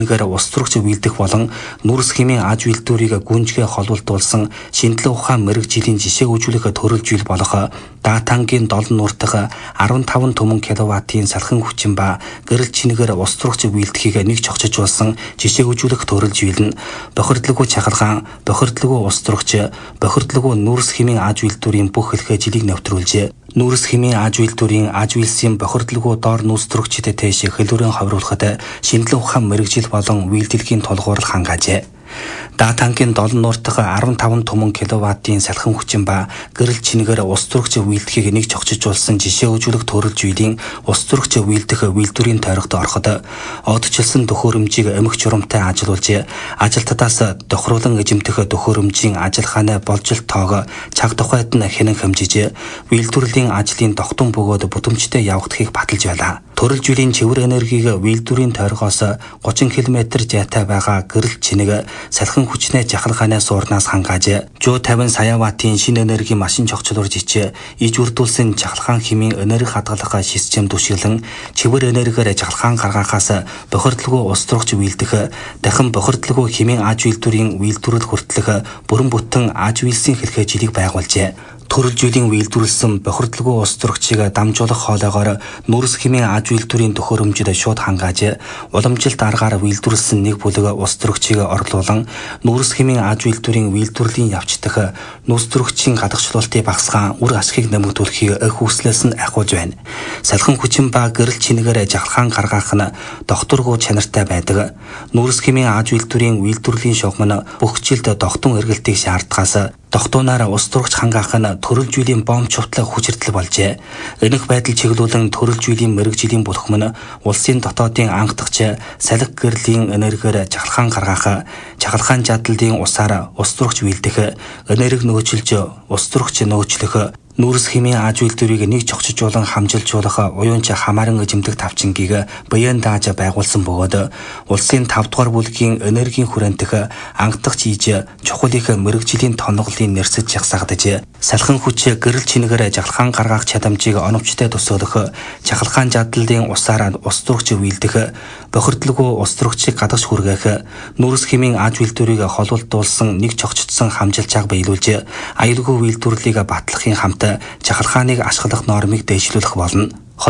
Нэгээр устөрөгч үйлдэх болон нүрс хэмээн аж үйлдвэрийг гүнжгээ холболтуулсан шинжилгээ ухаан мэрэгжлийн жишээ үзүүлэх төрөлжил болох Даатангийн долон нууртах 15 түмэн киловаттын салхин хүчин ба гэрэл чинэгээр устөрөгч үйлдэхийг нэг чогчжуулсан жишээ үзүүлэх төрөлжил нь бохирдлогоо чахалгаан, бохирдлогоо устөрөгч, бохирдлогоо нүрс хэмээн аж үйлдвэрийн бүх хэлхээ жилийг нэвтрүүлжээ. Нүрс хэмээн аж үйлдвэрийн аж үйлсийн бохирдлогоо доор нүүстрөгчдөд тэш хэлүүрэн хавруулахад шинжилгээ ухаан мэрэгжил болон үйлдэлгийн тулгуурлал хангаажээ. Даатангийн долон нууртах 15 түмэн киловаттын салхин хүчин ба гэрэл чинэгээр устөрөгч үйлдэхийг нэг чогчжуулсан жишээ үзүүлэх төрөлжийлэн устөрөгч үйлдэх үйлдвэрийн тойрогт ороход одчилсан төхөөрөмжийг эмх журамтай ажилуулж ажилтнаас тохируулан эзэмдэх төхөөрөмжийн ажиллагааны болжил тоог цаг тухайд нь хянан хэмжиж үйлдвэрлэлийн ажлын тогтун бөгөөд бүтэмжтэй явагдахыг баталж байлаа. Төрөлжийлэн цэвэр энергийг үйлдвэрийн тойрогоос 30 км зайтай байгаа гэрэл чинэг салхин хүчнээ жахалгааны суурнаас хангааж 150 сая ваттын шинэ энерги машин чогцлуурж ич иж үрдүүлсэн жахалгаан хэмээн энерги хадгалах систем түшиглэн цэвэр энергиээр жахалгаан гаргахаас бохирдлогоо устөрөгч үйлдэх дахин бохирдлогоо хэмээн аж үйлдвэрийн үйлдвэрлэл хүртэлх бүрэн бүтэн аж үйлсийн хэлхээ жилийг байгуулжээ. Төрөлжийлэн үйлдвэрлэсэн бохирдлогоо устөрөгчийг дамжуулах хоолойгоор нүрс хэмээн аж үйлдвэрийн төхөөрөмжөд шууд хангааж уламжилт аргаар үйлдвэрлэсэн нэг бүлэг устөрөгчийг орлуулан нүрс хэмээн аж үйлдвэрийн үйлдвэрлэлийн явцдах нүүстрөгчийн гадагшлуултыг багасгаан үр ашгийг нэмэгдүүлэхийг хүслээс нь ахиулж байна. Салхин хүчин ба гэрэл чинэгээр жахалгаан гаргах нь докторгоо чанартай байдаг. Нүрс хэмээн аж үйлдвэрийн үйлдвэрлэлийн шугам нь бүх жилд тогтун эргэлтийг шаардлагаас тогтуунаар устөрөгч хангаах нь төрөлжийлэн бомб чувтлах хүчирдэл болжээ. Энэх байдал чиглүүлэн төрөлжийлэн мэрэгжлийн бүлхэм нь улсын дотоодын анхдагч салхи гэрлийн энергиээр жахалгаан гаргах, жахалгаан жадлалын усаар устөрөгч үйлдэх, энерги нөөцлж устөрөгч нөөцлөх, нүрс хэмээн аж үйлдвэрийг нэг чогчжуулан хамжилжуулах уюунч хамааран эзэмдэх тавчингийг бян дааж байгуулсан бөгөөд улсын 5 дугаар бүлгийн энергийн хүрээнтэх анхдагч ийж чухал их мэрэгжлийн тоноглолын нэрсэж жагсаагдаж салхин хүч гэрэл чинэгээр жахалгаан гаргах чадамжийг оновчтой төсөөлөх, жахалгаан жадлалын усаар устөрөгч үйлдэх, бохирдлогоо устөрөгчийг гадагш хүргэх, нүрс хэмээн аж үйлдвэрийг холболтуулсан нэг чогчдсон хамжилчааг биелүүлж аюулгүй үйлдвэрлэлийг батлахын хамт жахалгааныг ашиглах нормыг дэвшлүүлэх болно.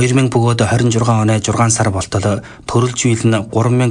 2026 оны 6 сар болтол төрөлжийл нь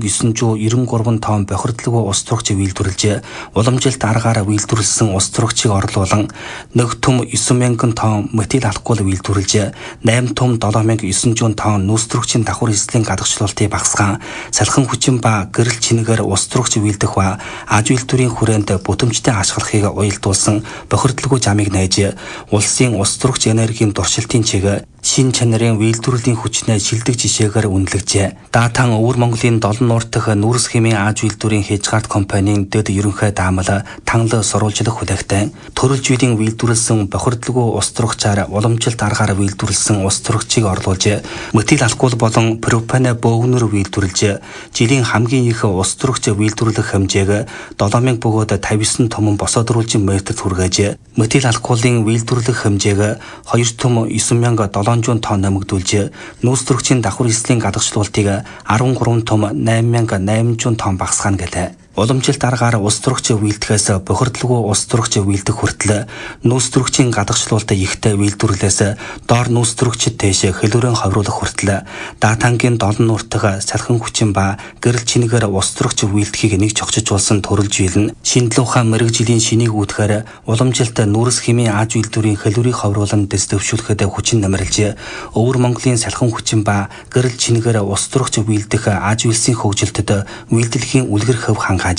3993 тонн бохирдлогоо устөрөгч үйлдвэрлэж уламжилт аргаар үйлдвэрлэсэн устөрөгчийг орлуулан 1 түм 9000 тонн метил алкол үйлдвэрлэж 8 түм 7900 тонн нүүстрөгчийн давхар эслийн гадагшлуултыг багасгаан салхин хүчин ба гэрэл чинэгээр устөрөгч үйлдэх ба аж үйлдвэрийн хүрээнд бүтэмжтэй ашиглахыг уялдуулсан бохирдлогоо замыг найж улсын устөрөгч энергийн дуршилтын чиг шин чанарын үйлдвэрлэлийн хүчнээ шилдэг жишээгээр үнэлэгжээ. Даатан өвөр Монголын долон нууртах нүрс хэмээн аж үйлдвэрийн Хежгард компанийн дэд ерөнхий даамал танал сурвалжлах хүлээгтэй төрөлжийлэн үйлдвэрлэсэн бохирдлогоо устөрөгчээр уламжилт аргаар үйлдвэрлэсэн устөрөгчийг орлуулж метил алкол болон пропан бөөгнөр үйлдвэрлэж жилийн хамгийн их устөрөгч үйлдвэрлэх хэмжээг 7000 бөгөөд 59 томон босоодруулжин метр хүргээж метил алколын үйлдвэрлэх хэмжээг 2 түм 9700 тонн нэмэгдүүлж нүүстрөгчийн давхар эслийн гадагшлуултыг 13 түм 8800 тонн багасгаана гэлээ. Уламжилт аргаар устөрөгч үйлдэхээс бохирдлогоо устөрөгч үйлдэх хүртэл нүүстрөгчийн гадагшлуултыг ихтэй үйлдвэрлэлээс доор нүүстрөгчд тэш хэлүүрэн хавруулах хүртэл Даатангийн долон нууртах салхин хүчин ба гэрэл чинэгээр устөрөгч үйлдэхийг нэг чогчжуулсан төрөлжийл нь шинжилгээ ухаан мэрэгжлийн шинийг үүдхээр уламжилт нүрс хэмээн аж үйлдвэрийн хэлүүрийг хавруулан дэвшүүлэхэд хүчин нэмэрлж өвөр Монголын салхин хүчин ба гэрэл чинэгээр устөрөгч үйлдэх аж үйлсийн хөгжилтөд үйлдэлхийн үлгэр хөв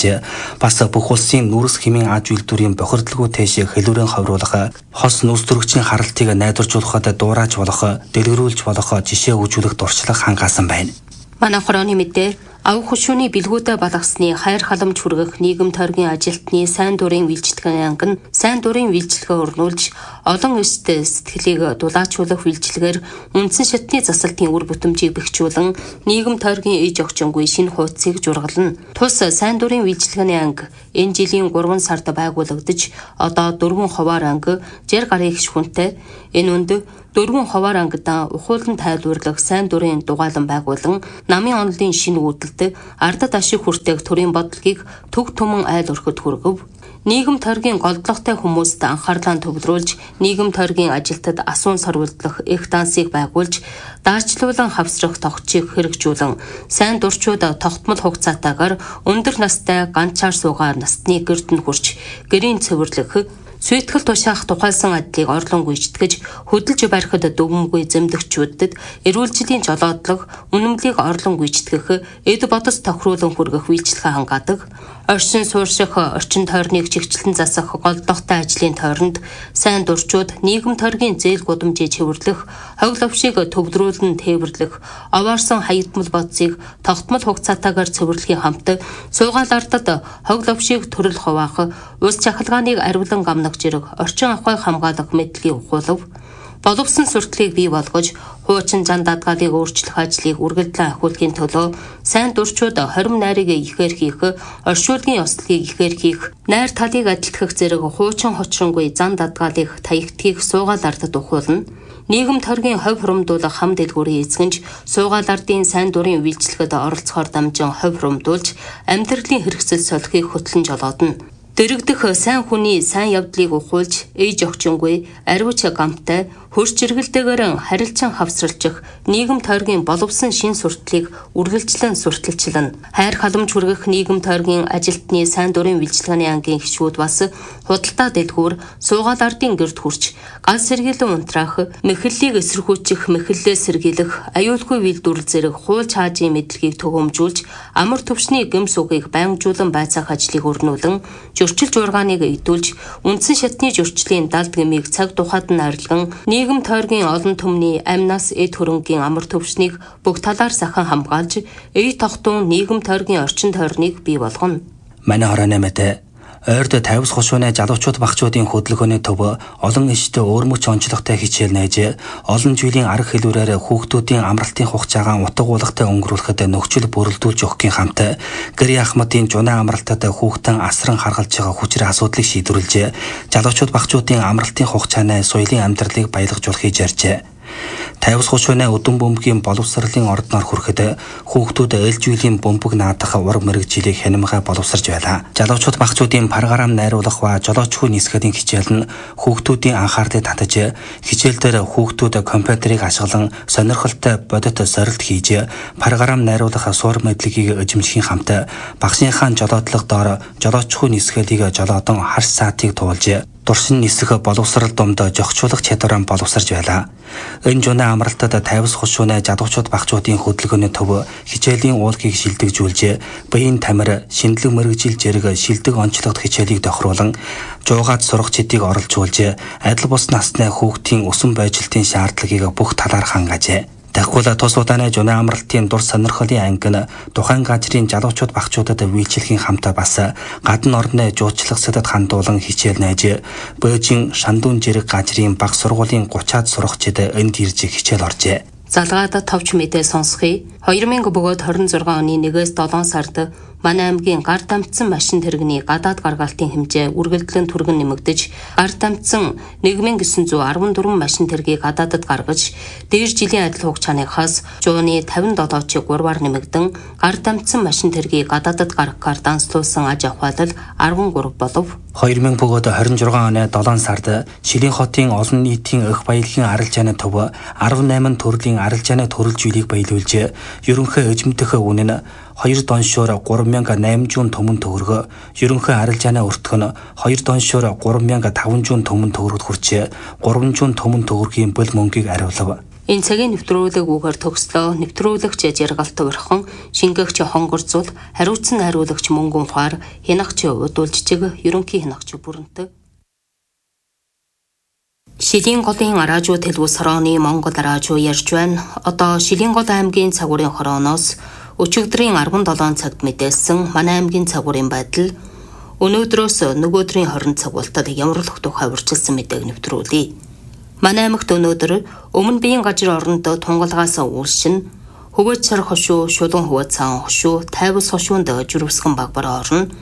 бас бүх улсын нүрс хэмээн аж үйлдвэрийн бохирдлогоо тэш хэлүүрэн хавруулах, хос нүүстрөгчийн харалтыг найдваржуулахад дуурааж болох, дэлгэрүүлж болох жишээ үзүүлэх дурчлаг хангаасан байна. Манай хорооны мэдээ авах хөшөөний бэлгүүтэй балгасны хайр халамж хүргэх нийгэм тойргийн ажилтны сайн дурын үйлчилгээ анги нь сайн дурын үйлчилгээ өрнүүлж олон өст сэтгэлийг дулаачуулах үйлчилгээр үндсэн шатны засалтын үр бүтэмжийг бэхжүүлэн нийгэм тойргийн ээж огчингүй шинэ хуудсыг жургална. Тус сайн дурын үйлчилгээний анги энэ жилийн 3 сард байгуулагдаж одоо 4 хуваар анги 60 гаруй их шүнтэй Энэ үнд 4 ховоор ангидан ухуулан тайлбарлах сайн дурын дугаалan байгуулан намын онолын шинэ үүдэлд ардад ашиг хүртээх төрийн бодлогыг төг түмэн айл өрхөд хүргэв. Нийгэм тойргийн голдлоготой хүмүүст анхаарлаа төвлөрүүлж, нийгэм тойргийн ажилтад асуун сорволдлох их дансыг байгуулж, даачилуулан хавсрах тогтчийг хэрэгжүүлэн, сайн дурчууд тогтмол хугацаатаагаар өндөр настай ганцаар суугаар насны гэрдэнд хүрч, гэрийн цэвэрлэх, сүйтгэл тушаах тухайлсан ажлыг орлон гүйцэтгэж, хөдөлж барихад дүгмгүй зэмдэгчүүдэд эрүүл жилийн жолоодлого, үнэмлийг орлон гүйцэтгэх, эд бодос тохируулан хүргэх үйлчлэгээ хангаадаг. Оршин суурших, орчин тойрныг чигчлэн засах голдлоготой ажлын тойронд сайн дурчууд нийгэм тойргийн зээл гудамжийг цэвэрлэх, хог ловшийг төвлөрүүлэн тээвэрлэх, овоорсон хаягдмал бодсыг тогтмол хугацаатаагаар цэвэрлэхийн хамт суугаал ардад хог ловшийг төрөл хуваах, улс чахалгааныг ариулан гамнах зэрэг орчин ахуйг хамгаалах мэдлэгийг ухуулав. Боловсон сурталыг бий болгож, хуучин зан даатгалыг өөрчлөх ажлыг үргэлжлэн ахиулахын төлөө сайн дурчууд хорим найрыг ихээр хийх, оршуулгын ёслолыг ихээр хийх, найр талыг адилтгах зэрэг хуучин хочронгүй зан даатгалыг таягтгийг суугаал ардад ухуулна. Нийгэм тойргийн ховь хуримдуулах хам дэлгүүрийн эзэгэнж суугаал ардын сайн дурын үйлчлэгэд оролцохоор дамжин ховь хуримдуулж, амьдралын хэрэгсэл солихыг хөтлөн жолоодно. Дэрэгдэх сайн хүний сайн явдлыг ухуулж, ээж огчингүй, ариуч гамтай, хөрч эргэлтэйгээр харилцан хавсралчих нийгэм тойргийн боловсон шин сурталыг үргэлжлэн сурталчлан, хайр халамж хүргэх нийгэм тойргийн ажилтны сайн дурын үйлчлэгээний ангийн гишүүд бас худалдаа дэлгүүр, суугаал ардын гэрд хүрч, гал сэргийлэн унтраах, мэхэллийг эсэргүүцэх, мэхэллээ сэргийлэх, аюулгүй үйлдвэрлэл зэрэг хууль хаажийн мэдлэгийг төгөөмжүүлж, амар төвшний гэмс үгийг байнгжуулан байцаах ажлыг өрнүүлэн, зөрчил жургааныг идүүлж, үндсэн шатны зөрчлийн далд гэмийг цаг тухайд нь арилган, нийгэм тойргийн олон түмний амнаас эд хөрөнгийн амар төвшнийг бүх талаар сахан хамгаалж, эй тогтун нийгэм тойргийн орчин тойрныг бий болгоно. Манай хорооны мэт ойрд 50 хошууны залуучууд багчуудын хөдөлгөөний төв олон иштэй өөрмөч онцлогтой хичээл нээж, олон жилийн арга хэлбэрээр хүүхдүүдийн амралтын хугацаагаа утга уулгатай өнгөрүүлэхэд нөхцөл бүрэлдүүлж өгөхийн хамт Гэрийн Ахмадын жунаа амралтад хүүхдэн асран харгалж байгаа хүчрэх асуудлыг шийдвэрлэж, залуучууд багчуудын амралтын хугацааны соёлын амьдралыг баялгажуулахыг ярьжээ. 50 хошууны өдөн бөмбөгийн боловсролын ордноор хүрэхэд хүүхдүүд ээлжүүлийн бөмбөг наадах ур мэрэгжилийг хянамгай боловсрж байлаа. Залуучууд багчуудын програм найруулах ба жолоочгүй нисгэдийн хичээл нь хүүхдүүдийн анхаарлыг татаж, хичээл дээр хүүхдүүд компьютерыг ашиглан сонирхолтой бодит сорилт хийж, програм найруулах суур мэдлэгийг эзэмшихийн хамт багшийнхаа жолоодлого доор жолоочгүй нисгэлийг жолоодон харс саатыг туулж, дуршин нисэх боловсрал дунд зохицуулах чадвараа боловсрж байлаа. Энэ жунаа амралтад 50 хошууны залуучууд багчуудын хөдөлгөөний төв хичээлийн уулгийг шилдэгжүүлж, биеийн тамир, шинэлэг мэрэгжил зэрэг шилдэг онцлогт хичээлийг тохируулан, жуугаад сурах чидийг оролцуулж, адил бус насны хүүхдийн өсөн байжилтын шаардлагыг бүх талаар хангаажээ. Тэгвэл тус удааны жунаа амралтын дур сонирхлын анги нь тухайн газрын залуучууд багчуудад үйлчлэхийн хамт бас гадна орны жуулчлах сэдэд хандуулан хичээл найж, Бээжин Шандун зэрэг газрын баг сургуулийн 30-аад сурагчид энд ирж хичээл оржээ. Залгаад товч мэдээ сонсхий. 2000 бөгөөд 26 оны 1-ээс 7 сард манай аймгийн гар дамжсан машин тэрэгний гадаад гаргалтын хэмжээ үргэлжлэн түргэн нэмэгдэж, гар дамжсан 1914 машин тэргийг гадаадад гаргаж, дээр жилийн адил хугацааныхаас жууны 57-ыг 3-аар нэмэгдэн, гар дамжсан машин тэргийг гадаадад гаргахаар данслуулсан аж ахуйлал 13 болов. 2000 бөгөөд 26 оны 7 сард Шилийн хотын олон нийтийн эх баялагын арилжааны төв 18 төрлийн арилжааны төрөл жилийг баялуулж, ерөнхий эзэмдэх үн нь 2 доншоор 3800 төмөн төгрөг, ерөнхий арилжааны өртгөх нь 2 доншоор 3500 төмөн төгрөгт хүрч, 300 төмөн төгрөгийн бүл мөнгийг ариулав. Энэ цагийн нэвтрүүлэг үгээр төгслөө. Нэвтрүүлэгч жаргалт өрхөн, шингээгч хонгорцул, хариуцсан хариулагч мөнгөн ухаар, хянагч удуулжчиг, ерөнхий хянагч бүрэнтэг. Шилийн голын араажуу тэлгүүс хорооны Монгол араажуу ярьж байна. Одоо Шилийн гол аймгийн цагуурын хорооноос өчигдрийн 17 цагт мэдээлсэн манай аймгийн цагуурын байдал өнөөдрөөс нөгөөдрийн 20 цаг болтод ямарлах тухай урьдчилсан мэдээг нэвтрүүлье. Манай аймагт өнөөдөр өмнө биеийн газар оронд тунгалгаас үйлшин, хөвөөд сар хошуу, шулуун хөвөөд цаан хошуу, тайвас хошуунд жирвсгэн баг бараа орно.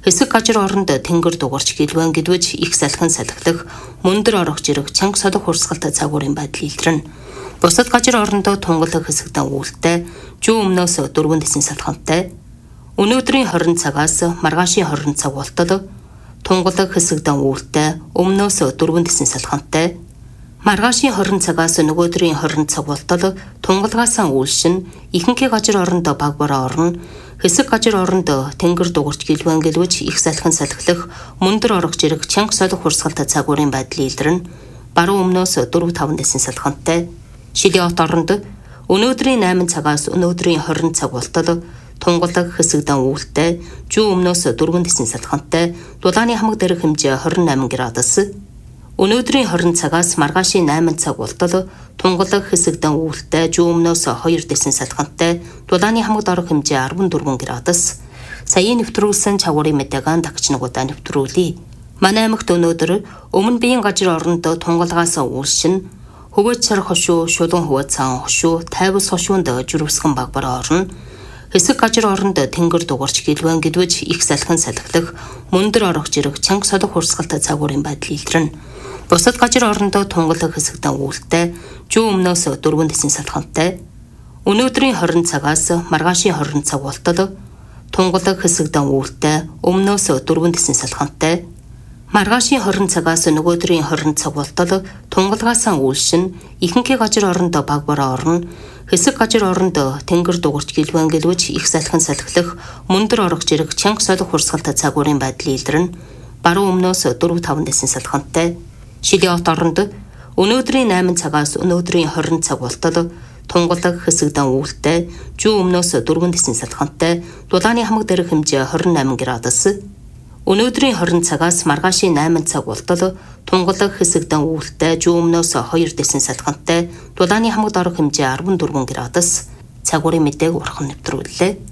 Хэсэг газар оронд тэнгэр дугарч гэлвэн гэдвэж их салхин салхидах мөндөр орох жирэг чанга содох хурсгалтай цагуурын байдал илэрнэ. Бусад газар орондоо тунгалаг хэсэгдэн үүлтэй, зүүн өмнөөс 4 тэсийн салхантай. Өнөөдрийн 20 цагаас маргаашийн 20 цаг болтол тунгалаг хэсэгдэн үүлтэй, өмнөөс 4 тэсийн салхантай. Маргаашийн 20 цагаас нөгөөдрийн 20 цаг болтол тунгалгаасаа үйлшин ихэнхий газар орондоо баг бараа орно. Хэсэг газар орондоо тэнгэр дугарч гэлвэн гэлвэж их салхин салхилах мөндөр орох жирэг чанга содох хурсгалтай цагуурын байдал илэрнэ. Баруун өмнөөс 4-5 тэсийн салхантай. Шилийн хот оронд өнөөдрийн 8 цагаас өнөөдрийн 20 цаг болтол тунгалаг хэсэгдэн үүлтэй, зүүн өмнөөс 4 тэсийн салхантай, дулааны хамаг дээрх хэмжээ 28 градус. Өнөөдрийн 20 цагаас маргаашийн 8 цаг болтол тунгалаг хэсэгдэн үүлтэй, зүүн өмнөөс 2 тэсийн салхантай, дулааны хамаг дорох хэмжээ 14 градус. Саяын нэвтрүүлсэн цагуурын мэдээг дагч нугуудаа нэвтрүүлье. Манай аймагт өнөөдөр өмнө биеийн газар орондоо тунгалгаас үйлшин хөвөөч сар хошуу, шулуун хөвөөч цаан хошуу, тайвас хошуунд жирвсгэн баг бараа орно. Хэсэг газар оронд тэнгэр дугарч гэлвэн гэдвэж их салхин салхидах мөндөр орох жирэг чанга содох хурсгалтай цагуурын байдал илэрнэ. Бусад газар орондоо тунгалаг хэсэгдэн үүлтэй, зүүн өмнөөс 4 тэсийн салхантай. Өнөөдрийн 20 цагаас маргаашийн 20 цаг болтол тунгалаг хэсэгдэн үүлтэй, өмнөөс 4 тэсийн салхантай. Маргаашийн 20 цагаас нөгөөдрийн 20 цаг болтол тунгалгаасаа үйлшин ихэнхий газар орондоо баг бараа орно. Хэсэг газар орондоо тэнгэр дугарч гэлвэн гэлвэж их салхин салхилах мөндөр орох жирэг чанга содох хурсгалтай цагуурын байдал илэрнэ. Баруун өмнөөс 4-5 тэсийн салхантай. Шилийн хот оронд өнөөдрийн 8 цагаас өнөөдрийн 20 цаг болтол тунгалаг хэсэгдэн үүлтэй, зүүн өмнөөс 4 тэсийн салхантай, дулааны хамаг дээрх хэмжээ 28 градус. Өнөөдрийн 20 цагаас маргаашийн 8 цаг болтол тунгалаг хэсэгдэн үүлтэй, зүүн өмнөөс 2 тэсийн салхантай, дулааны хамаг дорох хэмжээ 14 градус. Цагуурын мэдээг урхан нэвтрүүллээ.